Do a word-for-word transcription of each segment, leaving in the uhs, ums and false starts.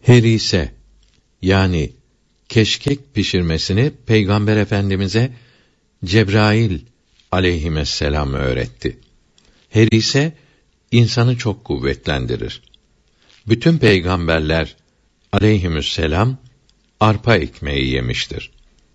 Herise yani keşkek pişirmesini Peygamber Efendimize Cebrail aleyhisselam öğretti. Herise insanı çok kuvvetlendirir. Bütün peygamberler aleyhisselam arpa ekmeği yemiştir.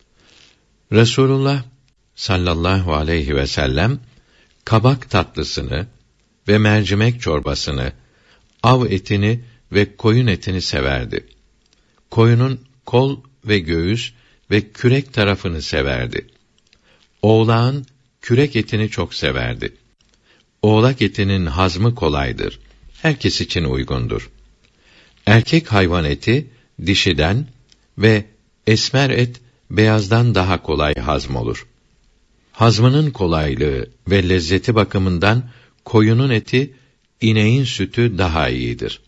Resulullah sallallahu aleyhi ve sellem kabak tatlısını ve mercimek çorbasını, av etini ve koyun etini severdi. Koyunun kol ve göğüs ve kürek tarafını severdi. Oğlağın kürek etini çok severdi. Oğlak etinin hazmı kolaydır. Herkes için uygundur. Erkek hayvan eti dişiden ve esmer et beyazdan daha kolay hazmolur. Hazmının kolaylığı ve lezzeti bakımından koyunun eti, ineğin sütü daha iyidir.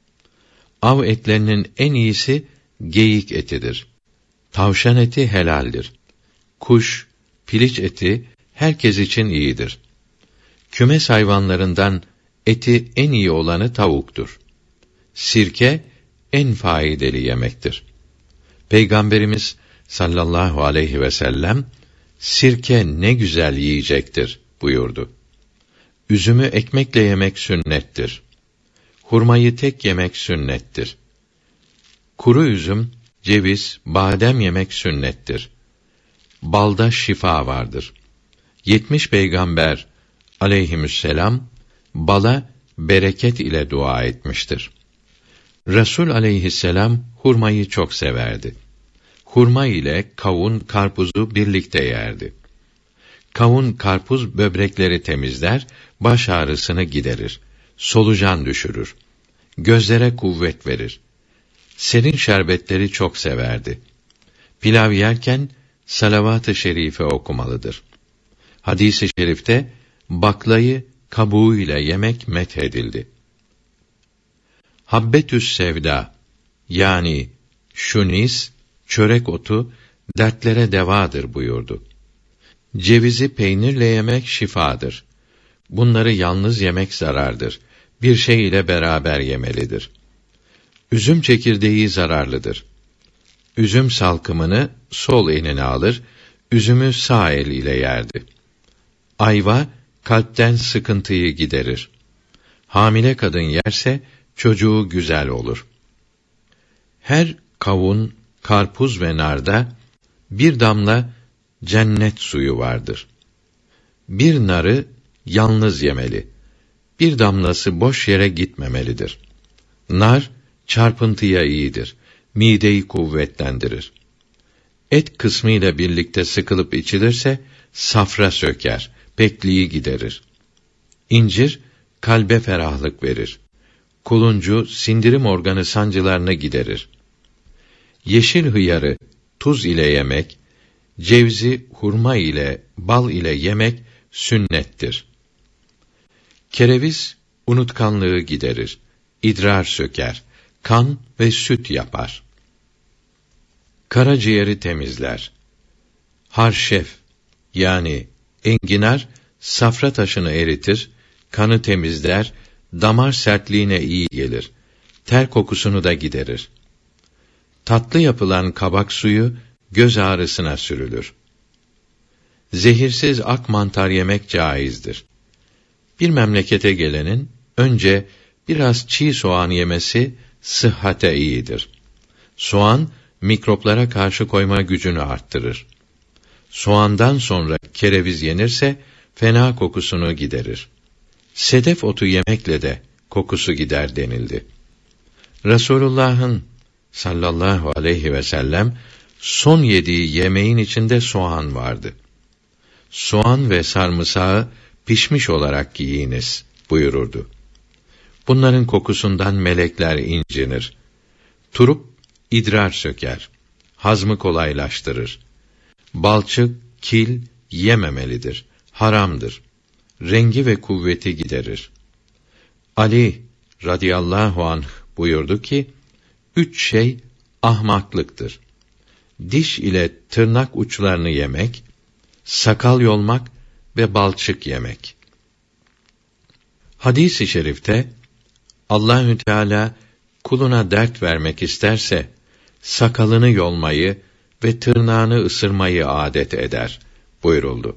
Av etlerinin en iyisi geyik etidir. Tavşan eti helaldir. Kuş, piliç eti herkes için iyidir. Kümes hayvanlarından eti en iyi olanı tavuktur. Sirke en faydalı yemektir. Peygamberimiz sallallahu aleyhi ve sellem sirke ne güzel yiyecektir buyurdu. Üzümü ekmekle yemek sünnettir. Hurmayı tek yemek sünnettir. Kuru üzüm, ceviz, badem yemek sünnettir. Balda şifa vardır. Yetmiş peygamber aleyhisselam bala bereket ile dua etmiştir. Resul aleyhisselam hurmayı çok severdi. Hurma ile kavun, karpuzu birlikte yerdi. Kavun, karpuz böbrekleri temizler, baş ağrısını giderir. Solucan düşürür. Gözlere kuvvet verir. Serin şerbetleri çok severdi. Pilav yerken salavat-ı şerife okumalıdır. Hadis-i şerifte baklayı kabuğuyla yemek methedildi. Habbetü's sevda yani şunis, çörek otu dertlere devadır buyurdu. Cevizi peynirle yemek şifadır. Bunları yalnız yemek zarardır. Bir şey ile beraber yemelidir. Üzüm çekirdeği zararlıdır. Üzüm salkımını sol eline alır, üzümü sağ el ile yerdi. Ayva kalpten sıkıntıyı giderir. Hamile kadın yerse çocuğu güzel olur. Her kavun, karpuz ve narda bir damla cennet suyu vardır. Bir narı yalnız yemeli. Bir damlası boş yere gitmemelidir. Nar çarpıntıya iyidir. Mideyi kuvvetlendirir. Et kısmı ile birlikte sıkılıp içilirse safra söker, pekliği giderir. İncir kalbe ferahlık verir. Kuluncu sindirim organı sancılarını giderir. Yeşil hıyarı tuz ile yemek, cevzi hurma ile bal ile yemek sünnettir. Kereviz unutkanlığı giderir, idrar söker, kan ve süt yapar. Karaciğeri temizler. Harşef yani enginar safra taşını eritir, kanı temizler, damar sertliğine iyi gelir. Ter kokusunu da giderir. Tatlı yapılan kabak suyu göz ağrısına sürülür. Zehirsiz ak mantar yemek caizdir. Bir memlekete gelenin önce biraz çiğ soğan yemesi sıhhate iyidir. Soğan mikroplara karşı koyma gücünü arttırır. Soğandan sonra kereviz yenirse fena kokusunu giderir. Sedef otu yemekle de kokusu gider denildi. Resulullah'ın sallallahu aleyhi ve sellem son yediği yemeğin içinde soğan vardı. Soğan ve sarımsağı pişmiş olarak yiyiniz buyururdu. Bunların kokusundan melekler incinir. Turp idrar söker. Hazmı kolaylaştırır. Balçık, kil yememelidir. Haramdır. Rengi ve kuvveti giderir. Ali radıyallahu anh buyurdu ki, üç şey ahmaklıktır. Diş ile tırnak uçlarını yemek, sakal yolmak ve balçık yemek. Hadis-i şerifte Allahü Teala kuluna dert vermek isterse, sakalını yolmayı ve tırnağını ısırmayı adet eder buyuruldu.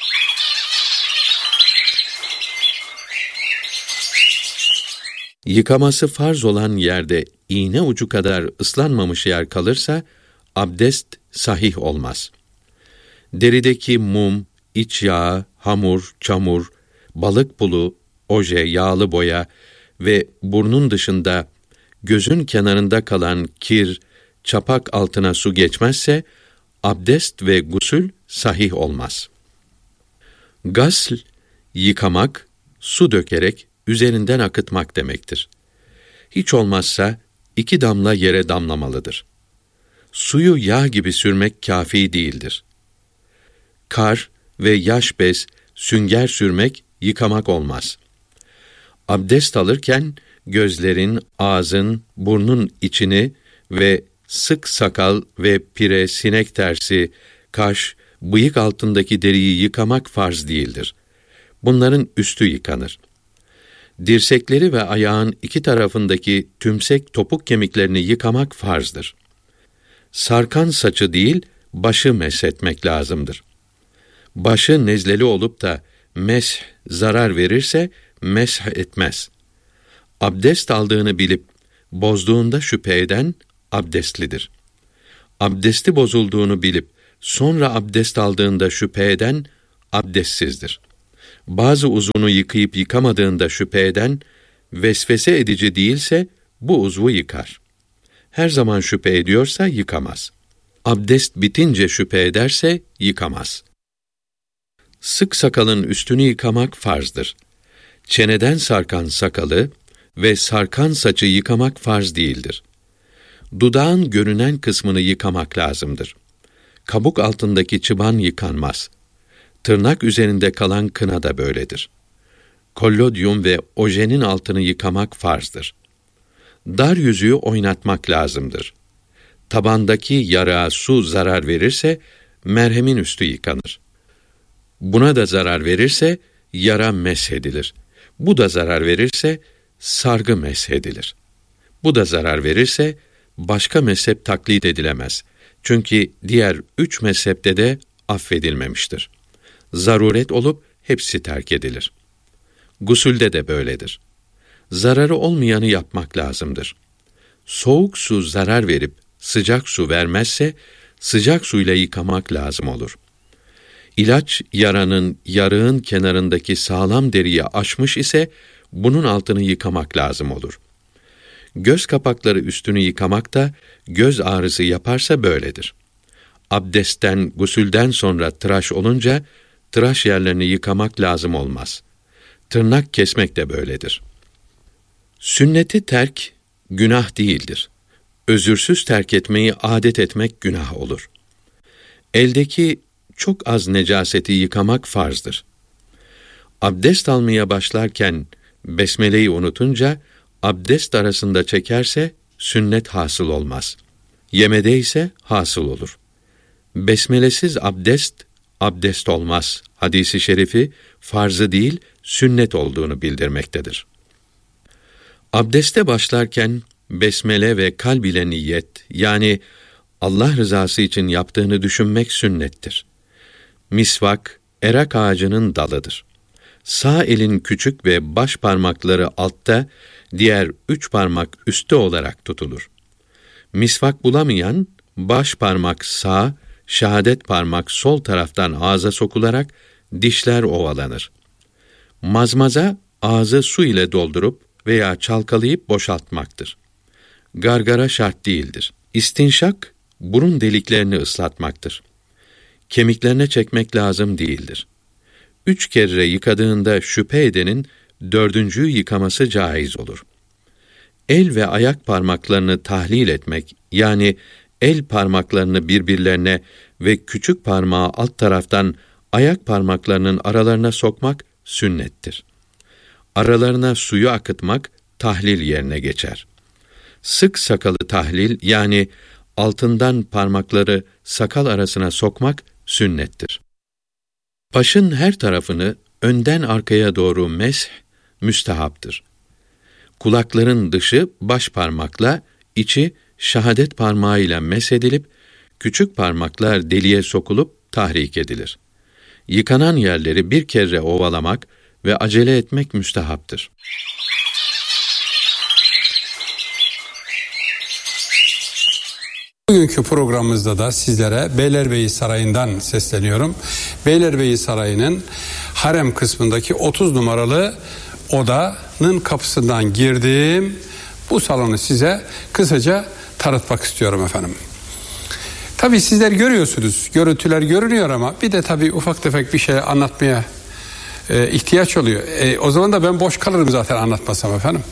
Yıkaması farz olan yerde iğne ucu kadar ıslanmamış yer kalırsa, abdest sahih olmaz. Derideki mum, iç yağı, hamur, çamur, balık pulu, oje, yağlı boya ve burnun dışında gözün kenarında kalan kir, çapak altına su geçmezse, abdest ve gusül sahih olmaz. Gasl, yıkamak, su dökerek üzerinden akıtmak demektir. Hiç olmazsa iki damla yere damlamalıdır. Suyu yağ gibi sürmek kâfi değildir. Kar ve yaş bez, sünger sürmek, yıkamak olmaz. Abdest alırken gözlerin, ağzın, burnun içini ve sık sakal ve pire, sinek tersi, kaş, bıyık altındaki deriyi yıkamak farz değildir. Bunların üstü yıkanır. Dirsekleri ve ayağın iki tarafındaki tümsek topuk kemiklerini yıkamak farzdır. Sarkan saçı değil, başı meshetmek lazımdır. Başı nezleli olup da mesh zarar verirse, mesh etmez. Abdest aldığını bilip, bozduğunda şüphe eden, abdestlidir. Abdesti bozulduğunu bilip, sonra abdest aldığında şüphe eden, abdestsizdir. Bazı uzvunu yıkayıp yıkamadığında şüphe eden, vesvese edici değilse, bu uzvu yıkar. Her zaman şüphe ediyorsa yıkamaz. Abdest bitince şüphe ederse, yıkamaz. Sık sakalın üstünü yıkamak farzdır. Çeneden sarkan sakalı ve sarkan saçı yıkamak farz değildir. Dudağın görünen kısmını yıkamak lazımdır. Kabuk altındaki çıban yıkanmaz. Tırnak üzerinde kalan kına da böyledir. Kollodyum ve ojenin altını yıkamak farzdır. Dar yüzüğü oynatmak lazımdır. Tabandaki yarağa su zarar verirse, merhemin üstü yıkanır. Buna da zarar verirse, yara meshedilir. Bu da zarar verirse, sargı meshedilir. Bu da zarar verirse, başka mezhep taklit edilemez. Çünkü diğer üç mezhepte de affedilmemiştir. Zaruret olup hepsi terk edilir. Gusülde de böyledir. Zararı olmayanı yapmak lazımdır. Soğuk su zarar verip sıcak su vermezse, sıcak suyla yıkamak lazım olur. İlaç yaranın, yarığın kenarındaki sağlam deriyi aşmış ise, bunun altını yıkamak lazım olur. Göz kapakları üstünü yıkamak da, göz ağrısı yaparsa böyledir. Abdestten, gusülden sonra tıraş olunca, tıraş yerlerini yıkamak lazım olmaz. Tırnak kesmek de böyledir. Sünneti terk, günah değildir. Özürsüz terk etmeyi adet etmek günah olur. Eldeki çok az necaseti yıkamak farzdır. Abdest almaya başlarken, besmeleyi unutunca, abdest arasında çekerse, sünnet hasıl olmaz. Yemede ise hasıl olur. Besmelesiz abdest, abdest olmaz. Hadis-i şerifi, farzı değil, sünnet olduğunu bildirmektedir. Abdeste başlarken, besmele ve kalb ile niyet, yani Allah rızası için yaptığını düşünmek sünnettir. Misvak, erak ağacının dalıdır. Sağ elin küçük ve baş parmakları altta, diğer üç parmak üstte olarak tutulur. Misvak bulamayan, baş parmak sağ, şehadet parmak sol taraftan ağza sokularak, dişler ovalanır. Mazmaza, ağzı su ile doldurup veya çalkalayıp boşaltmaktır. Gargara şart değildir. İstinşak, burun deliklerini ıslatmaktır. Kemiklerine çekmek lazım değildir. Üç kere yıkadığında şüphe edenin, dördüncüyü yıkaması caiz olur. El ve ayak parmaklarını tahlil etmek, yani el parmaklarını birbirlerine ve küçük parmağı alt taraftan ayak parmaklarının aralarına sokmak sünnettir. Aralarına suyu akıtmak tahlil yerine geçer. Sık sakalı tahlil, yani altından parmakları sakal arasına sokmak sünnettir. Başın her tarafını önden arkaya doğru mesh müstehaptır. kulakların dışı baş parmakla, içi şahadet parmağıyla mesedilip, küçük parmaklar deliğe sokulup tahrik edilir. Yıkanan yerleri bir kere ovalamak ve acele etmek müstehaptır. Bugünkü programımızda da sizlere Beylerbeyi Sarayı'ndan sesleniyorum. Beylerbeyi Sarayı'nın harem kısmındaki otuz numaralı odanın kapısından girdim. Bu salonu size kısaca tanıtmak istiyorum efendim. Tabii sizler görüyorsunuz, görüntüler görünüyor ama bir de tabii ufak tefek bir şey anlatmaya e, ihtiyaç oluyor. E, o zaman da ben boş kalırım zaten anlatmasam efendim.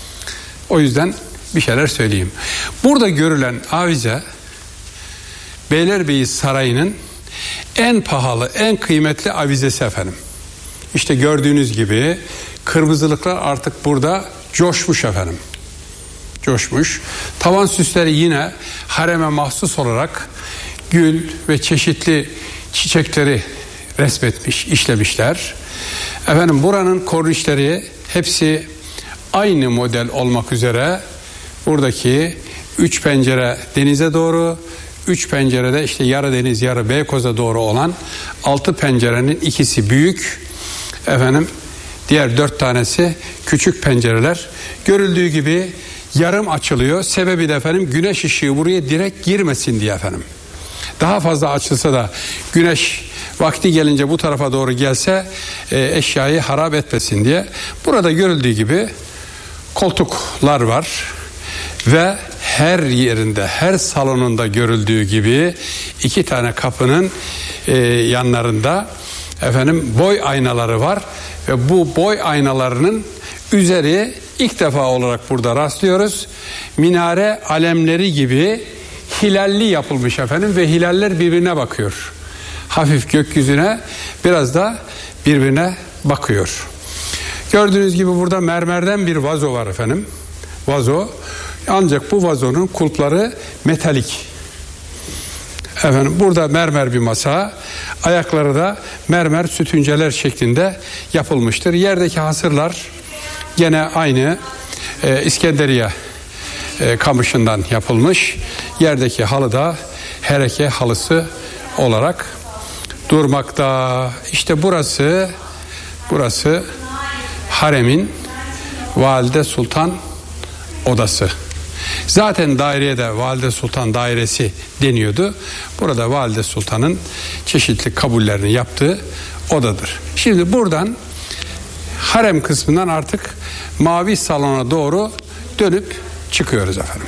O yüzden bir şeyler söyleyeyim. Burada görülen avize Beylerbeyi Sarayı'nın en pahalı, en kıymetli avizesi efendim. İşte gördüğünüz gibi kırmızılıklar artık burada coşmuş efendim. Coşmuş. Tavan süsleri yine hareme mahsus olarak gül ve çeşitli çiçekleri resmetmiş, işlemişler. Efendim buranın kornişleri hepsi aynı model olmak üzere buradaki üç pencere denize doğru, üç pencerede işte yarı deniz yarı Beykoz'a doğru olan altı pencerenin ikisi büyük, efendim diğer dört tanesi küçük pencereler. Görüldüğü gibi yarım açılıyor. Sebebi de efendim güneş ışığı buraya direkt girmesin diye efendim. Daha fazla açılsa da güneş vakti gelince bu tarafa doğru gelse e, eşyayı harap etmesin diye. Burada görüldüğü gibi koltuklar var ve her yerinde, her salonunda görüldüğü gibi iki tane kapının e, yanlarında efendim boy aynaları var ve bu boy aynalarının üzeri ilk defa olarak burada rastlıyoruz. Minare alemleri gibi hilalli yapılmış efendim ve hilaller birbirine bakıyor. Hafif gökyüzüne, biraz da birbirine bakıyor. Gördüğünüz gibi burada mermerden bir vazo var efendim. Vazo. Ancak bu vazonun kulpları metalik. Efendim burada mermer bir masa, ayakları da mermer sütunceler şeklinde yapılmıştır. Yerdeki hasırlar gene aynı e, İskenderiye e, kamışından yapılmış. Yerdeki halı da hereke halısı olarak durmakta. İşte burası burası haremin Valide Sultan odası. Zaten daireye de Valide Sultan dairesi deniyordu. Burada Valide Sultan'ın çeşitli kabullerini yaptığı odadır. Şimdi buradan harem kısmından artık mavi salona doğru dönüp çıkıyoruz efendim.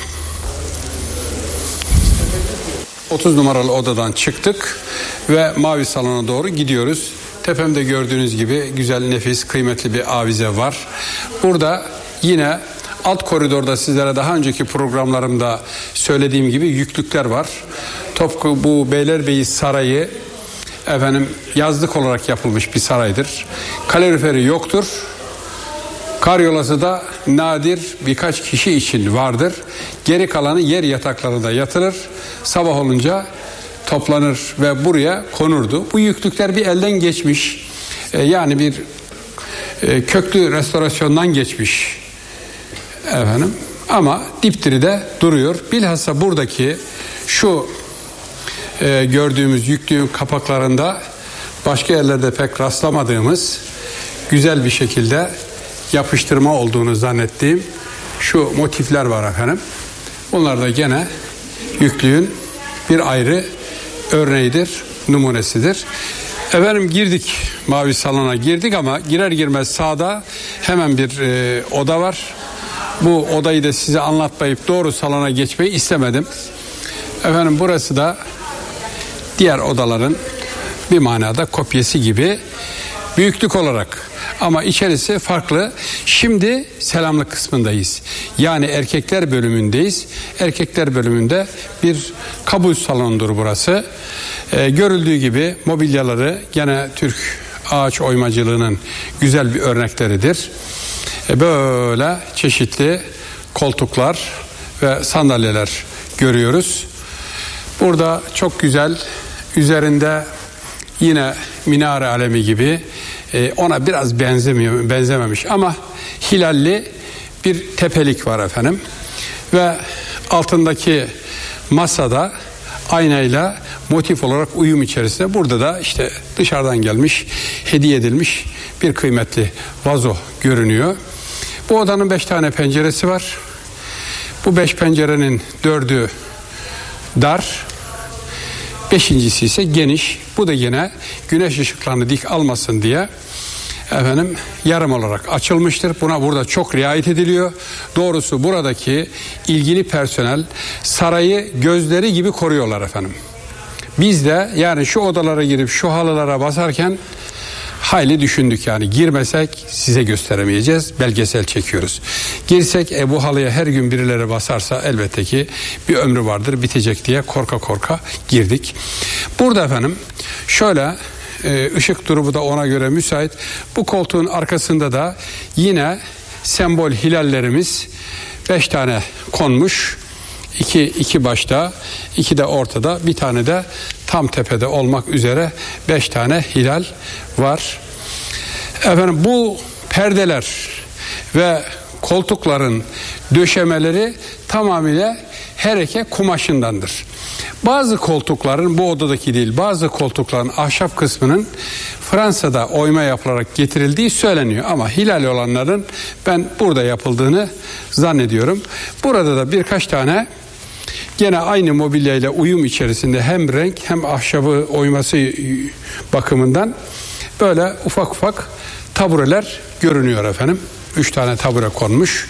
otuz numaralı odadan çıktık ve mavi salona doğru gidiyoruz. Tepemde gördüğünüz gibi güzel, nefis, kıymetli bir avize var. Burada yine alt koridorda sizlere daha önceki programlarımda söylediğim gibi yüklükler var. Tıpkı bu Beylerbeyi Sarayı efendim yazlık olarak yapılmış bir saraydır. Kaloriferi yoktur. Karyolası da nadir birkaç kişi için vardır. Geri kalanı yer yataklarında yatılır. Sabah olunca toplanır ve buraya konurdu. Bu yüklükler bir elden geçmiş. Ee, yani bir e, köklü restorasyondan geçmiş. Efendim ama dipdiri de duruyor. Bilhassa buradaki şu e, gördüğümüz yüklüğün kapaklarında başka yerlerde pek rastlamadığımız güzel bir şekilde yapıştırma olduğunu zannettiğim şu motifler var efendim. Bunlar da gene yüklüğün bir ayrı örneğidir, numunesidir. Efendim girdik, mavi salona girdik ama girer girmez sağda hemen bir e, oda var. Bu odayı da size anlatmayıp doğru salona geçmeyi istemedim. Efendim burası da diğer odaların bir manada kopyası gibi büyüklük olarak. Ama içerisi farklı. Şimdi selamlık kısmındayız. Yani erkekler bölümündeyiz. Erkekler bölümünde bir kabul salonudur burası. Ee, görüldüğü gibi mobilyaları gene Türk ağaç oymacılığının güzel bir örnekleridir. Ee, böyle çeşitli koltuklar ve sandalyeler görüyoruz. Burada çok güzel, üzerinde yine minare alemi gibi ona biraz benzemiyor, benzememiş ama hilalli bir tepelik var efendim. Ve altındaki masada aynayla motif olarak uyum içerisinde. Burada da işte dışarıdan gelmiş, hediye edilmiş bir kıymetli vazo görünüyor. Bu odanın beş tane penceresi var. Bu beş pencerenin dördü dar, beşincisi ise geniş. Bu da yine güneş ışıklarını dik almasın diye efendim yarım olarak açılmıştır. Buna burada çok riayet ediliyor. Doğrusu buradaki ilgili personel sarayı gözleri gibi koruyorlar efendim. Biz de yani şu odalara girip şu halılara basarken hayli düşündük, yani girmesek size gösteremeyeceğiz, belgesel çekiyoruz. Girsek e, bu halıya her gün birileri basarsa elbette ki bir ömrü vardır, bitecek diye korka korka girdik. Burada efendim şöyle e, ışık durumu da ona göre müsait. Bu koltuğun arkasında da yine sembol hilallerimiz beş tane konmuş. İki, iki başta, iki de ortada, bir tane de tam tepede olmak üzere beş tane hilal var. Efendim bu perdeler ve koltukların döşemeleri tamamıyla hereke kumaşındandır. Bazı koltukların, bu odadaki değil, bazı koltukların ahşap kısmının Fransa'da oyma yapılarak getirildiği söyleniyor. Ama hilal olanların ben burada yapıldığını zannediyorum. Burada da birkaç tane gene aynı mobilyayla uyum içerisinde hem renk hem ahşabı oyması bakımından böyle ufak ufak tabureler görünüyor efendim. Üç tane tabure konmuş.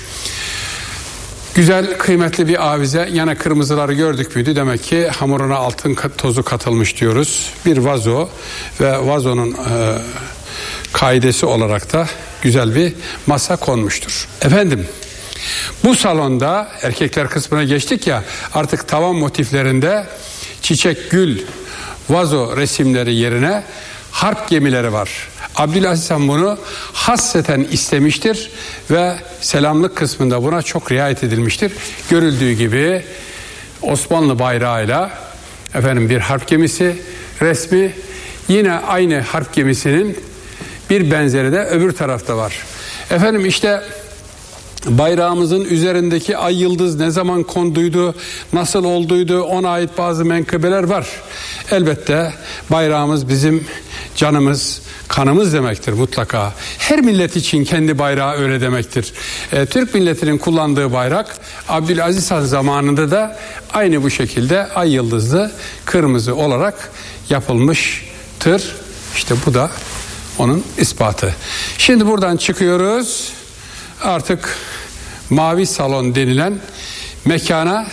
Güzel, kıymetli bir avize. Yana kırmızıları gördük müydü? Demek ki hamuruna altın tozu katılmış diyoruz. Bir vazo ve vazonun e, kaidesi olarak da güzel bir masa konmuştur. Efendim, bu salonda erkekler kısmına geçtik ya, artık tavan motiflerinde çiçek, gül, vazo resimleri yerine harp gemileri var. Abdülaziz Han bunu hasseten istemiştir ve selamlık kısmında buna çok riayet edilmiştir. Görüldüğü gibi Osmanlı bayrağıyla efendim bir harp gemisi resmi, yine aynı harp gemisinin bir benzeri de öbür tarafta var. Efendim işte bayrağımızın üzerindeki ay yıldız ne zaman konduydu, nasıl olduydu, ona ait bazı menkıbeler var. Elbette bayrağımız bizim canımız, kanımız demektir mutlaka. Her millet için kendi bayrağı öyle demektir. E, Türk milletinin kullandığı bayrak Abdülaziz Han zamanında da aynı bu şekilde ay yıldızlı kırmızı olarak yapılmıştır. İşte bu da onun ispatı. Şimdi buradan çıkıyoruz. Artık mavi salon denilen mekana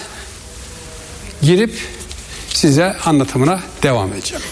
girip size anlatımına devam edeceğim.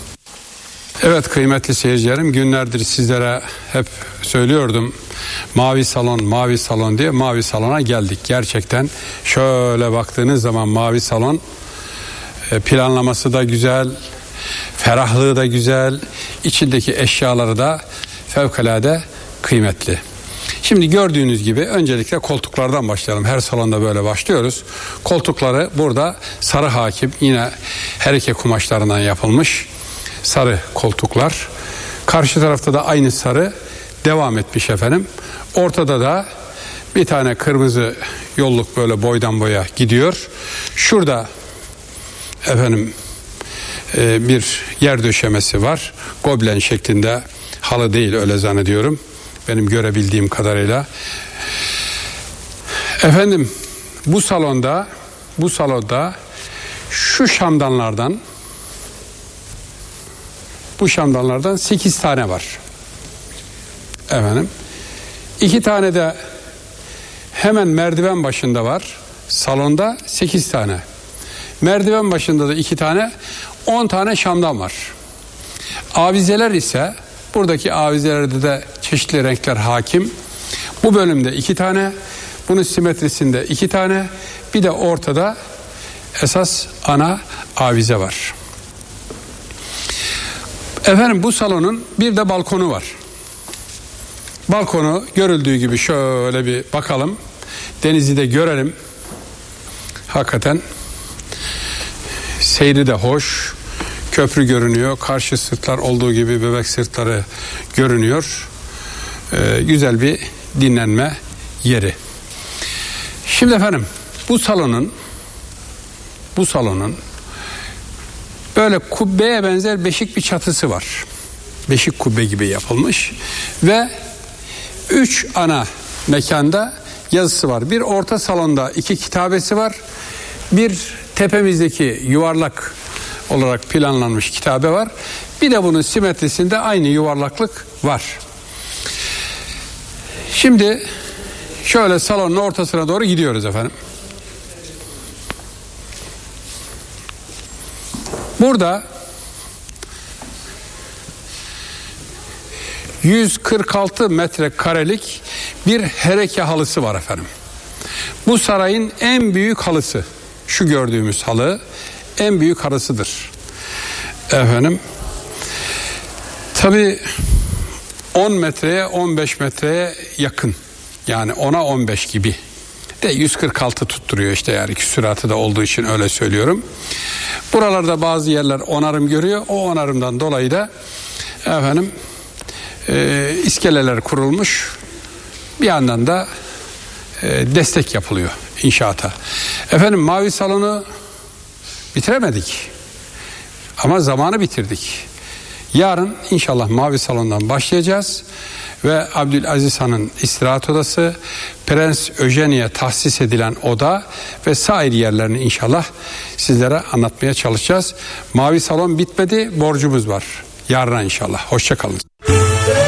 Evet kıymetli seyircilerim, günlerdir sizlere hep söylüyordum mavi salon, mavi salon diye. Mavi salona geldik. Gerçekten şöyle baktığınız zaman mavi salon planlaması da güzel, ferahlığı da güzel, içindeki eşyaları da fevkalade kıymetli. Şimdi gördüğünüz gibi öncelikle koltuklardan başlayalım. Her salonda böyle başlıyoruz. Koltukları burada sarı hakim, yine hereke kumaşlarından yapılmış sarı koltuklar. Karşı tarafta da aynı sarı devam etmiş efendim. Ortada da bir tane kırmızı yolluk böyle boydan boya gidiyor. Şurada efendim e, bir yer döşemesi var. Goblen şeklinde, halı değil öyle zannediyorum. Benim görebildiğim kadarıyla. Efendim bu salonda bu salonda şu şamdanlardan bu şamdanlardan sekiz tane var. Efendim iki tane de hemen merdiven başında var. Salonda sekiz tane. Merdiven başında da iki tane, on tane şamdan var. Avizeler ise buradaki avizelerde de çeşitli renkler hakim. Bu bölümde iki tane, bunun simetrisinde iki tane, bir de ortada esas ana avize var. Efendim bu salonun bir de balkonu var. Balkonu görüldüğü gibi şöyle bir bakalım. Denizi de görelim. Hakikaten seyri de hoş. Köprü görünüyor. Karşı sırtlar olduğu gibi bebek sırtları görünüyor. Ee, güzel bir dinlenme yeri. Şimdi efendim bu salonun bu salonun böyle kubbeye benzer beşik bir çatısı var. Beşik kubbe gibi yapılmış ve üç ana mekanda yazısı var. Bir orta salonda iki kitabesi var. Bir tepemizdeki yuvarlak olarak planlanmış kitabe var. Bir de bunun simetrisinde aynı yuvarlaklık var. Şimdi şöyle salonun ortasına doğru gidiyoruz efendim. Burada yüz kırk altı metrekarelik bir hereke halısı var efendim. Bu sarayın en büyük halısı. Şu gördüğümüz halı en büyük halısıdır. Efendim tabii on metreye on beş metreye yakın. Yani ona on beş gibi. De yüz kırk altı tutturuyor işte, yani küsuratı da olduğu için öyle söylüyorum. Buralarda bazı yerler onarım görüyor. O onarımdan dolayı da efendim e, iskeleler kurulmuş. Bir yandan da e, destek yapılıyor inşaata. Efendim mavi salonu bitiremedik. Ama zamanı bitirdik. Yarın inşallah mavi salondan başlayacağız. Ve Abdülaziz Han'ın istirahat odası, Prens Eugeni'ye tahsis edilen oda ve sair yerlerini inşallah sizlere anlatmaya çalışacağız. Mavi salon bitmedi, borcumuz var. Yarına inşallah. Hoşça kalın.